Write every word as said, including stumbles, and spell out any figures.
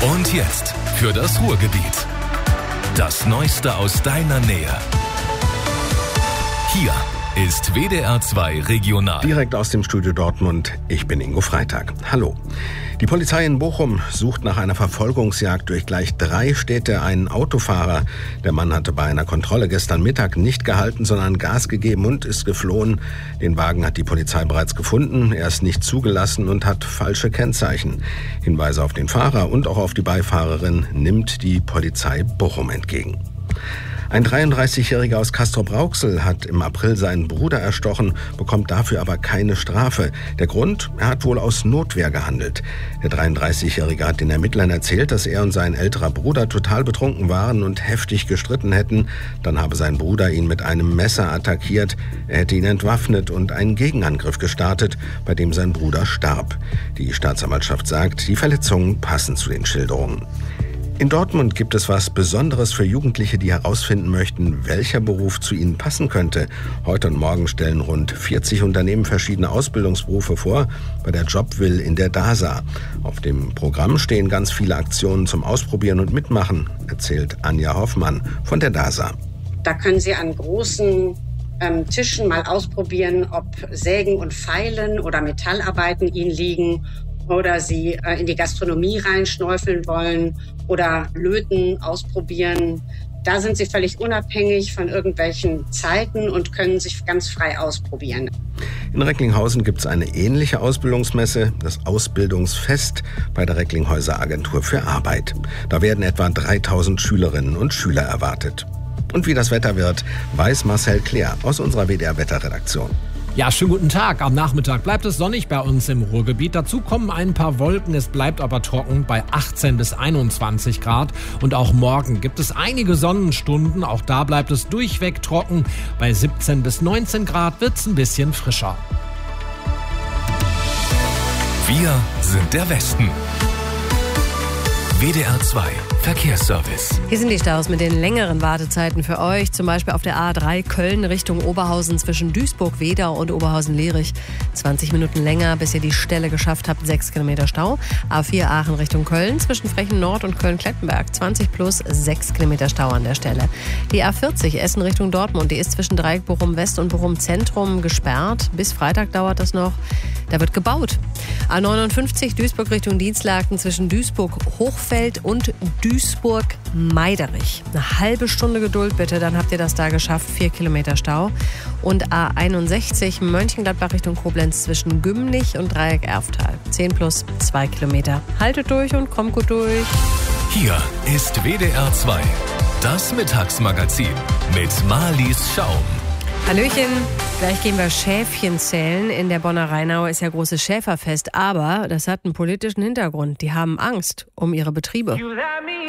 Und jetzt für das Ruhrgebiet. Das Neueste aus deiner Nähe. Hier ist W D R zwei Regional. Direkt aus dem Studio Dortmund, ich bin Ingo Freitag. Hallo. Die Polizei in Bochum sucht nach einer Verfolgungsjagd durch gleich drei Städte einen Autofahrer. Der Mann hatte bei einer Kontrolle gestern Mittag nicht gehalten, sondern Gas gegeben und ist geflohen. Den Wagen hat die Polizei bereits gefunden. Er ist nicht zugelassen und hat falsche Kennzeichen. Hinweise auf den Fahrer und auch auf die Beifahrerin nimmt die Polizei Bochum entgegen. Ein dreiunddreißigjähriger aus Castrop-Rauxel hat im April seinen Bruder erstochen, bekommt dafür aber keine Strafe. Der Grund? Er hat wohl aus Notwehr gehandelt. Der dreiunddreißigjährige hat den Ermittlern erzählt, dass er und sein älterer Bruder total betrunken waren und heftig gestritten hätten. Dann habe sein Bruder ihn mit einem Messer attackiert. Er hätte ihn entwaffnet und einen Gegenangriff gestartet, bei dem sein Bruder starb. Die Staatsanwaltschaft sagt, die Verletzungen passen zu den Schilderungen. In Dortmund gibt es was Besonderes für Jugendliche, die herausfinden möchten, welcher Beruf zu ihnen passen könnte. Heute und morgen stellen rund vierzig Unternehmen verschiedene Ausbildungsberufe vor bei der Jobwill in der DASA. Auf dem Programm stehen ganz viele Aktionen zum Ausprobieren und Mitmachen, erzählt Anja Hoffmann von der DASA. Da können Sie an großen ähm, Tischen mal ausprobieren, ob Sägen und Feilen oder Metallarbeiten Ihnen liegen. Oder Sie äh, in die Gastronomie reinschnäufeln wollen oder Löten ausprobieren. Da sind Sie völlig unabhängig von irgendwelchen Zeiten und können sich ganz frei ausprobieren. In Recklinghausen gibt es eine ähnliche Ausbildungsmesse, das Ausbildungsfest bei der Recklinghäuser Agentur für Arbeit. Da werden etwa dreitausend Schülerinnen und Schüler erwartet. Und wie das Wetter wird, weiß Marcel Claire aus unserer W D R-Wetterredaktion. Ja, schönen guten Tag. Am Nachmittag bleibt es sonnig bei uns im Ruhrgebiet. Dazu kommen ein paar Wolken. Es bleibt aber trocken bei achtzehn bis einundzwanzig Grad. Und auch morgen gibt es einige Sonnenstunden. Auch da bleibt es durchweg trocken. Bei siebzehn bis neunzehn Grad wird es ein bisschen frischer. Wir sind der Westen. W D R zwei Verkehrsservice. Hier sind die Staus mit den längeren Wartezeiten für euch. Zum Beispiel auf der A drei Köln Richtung Oberhausen zwischen Duisburg-Wedau und Oberhausen-Lehrich. zwanzig Minuten länger, bis ihr die Stelle geschafft habt. sechs Kilometer Stau. A vier Aachen Richtung Köln zwischen Frechen Nord und Köln-Klettenberg. zwanzig plus sechs Kilometer Stau an der Stelle. Die A vierzig Essen Richtung Dortmund. Die ist zwischen Dreieck Bochum West und Bochum Zentrum gesperrt. Bis Freitag dauert das noch. Da wird gebaut. A neunundfünfzig Duisburg Richtung Dienstlaken zwischen Duisburg-Hochfeld und Duisburg-Meiderich. Eine halbe Stunde Geduld bitte, dann habt ihr das da geschafft. Vier Kilometer Stau. Und A einundsechzig Mönchengladbach Richtung Koblenz zwischen Gümlich und Dreieck-Erftal. zehn plus zwei Kilometer. Haltet durch und kommt gut durch. Hier ist W D R zwei, das Mittagsmagazin mit Marlies Schaum. Hallöchen, gleich gehen wir Schäfchen zählen. In der Bonner Rheinau ist ja großes Schäferfest, aber das hat einen politischen Hintergrund. Die haben Angst um ihre Betriebe.